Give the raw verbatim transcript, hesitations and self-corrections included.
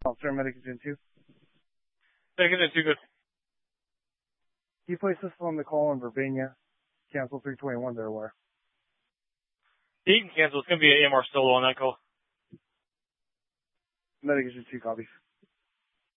Officer, Medic Agent two. Medic Agent two, good. You place this on the call in Verbania. Cancel three twenty-one, they're aware. You can cancel. It's going to be an A M R solo on that call. Medic Agent two copies.